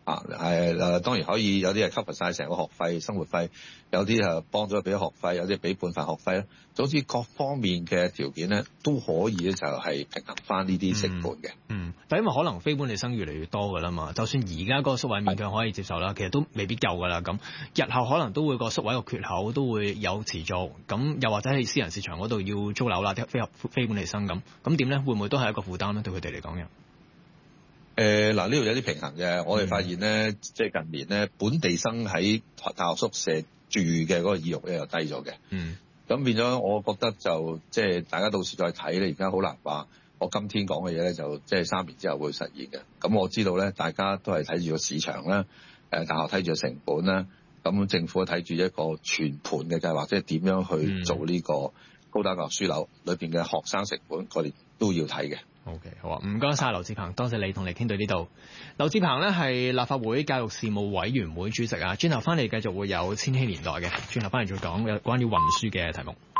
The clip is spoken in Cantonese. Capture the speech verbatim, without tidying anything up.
啊，係誒，當然可以有啲係 cover 晒成個學費、生活費，有啲係幫咗俾學費，有啲俾半份學費啦。總之各方面嘅條件咧，都可以咧就係平衡翻呢啲成本嘅。 嗯，但因為可能非本地生越嚟越多噶啦嘛，就算而家嗰個宿位勉強可以接受啦，其實都未必夠噶啦。咁日後可能都會個宿位個缺口都會有持續，咁又或者喺私人市場嗰度要租樓啦，啲非合非本地生咁，咁點咧？會唔會都係一個負擔咧？對佢哋嚟講嘅？誒嗱，呢度有啲平衡嘅。我哋發現咧，嗯、即係近年咧，本地生喺大學宿舍住嘅嗰個意欲咧又低咗嘅。嗯，咁變咗，我覺得就即係大家到時再睇咧。而家好難話，我今天講嘅嘢咧，就即係三年之後會實現嘅。咁我知道咧，大家都係睇住個市場啦，誒，大學睇住個成本啦，咁政府睇住一個全盤嘅計劃，即係點樣去做呢個高等教育樞紐裏邊嘅學生成本，我哋都要睇嘅。 OK， 好啊，唔該晒劉智鵬，多謝你同你傾到呢度。劉智鵬呢係立法會教育事務委員會主席啊，轉頭翻嚟繼續會有千禧年代嘅，轉頭翻嚟再講有關於運輸嘅題目。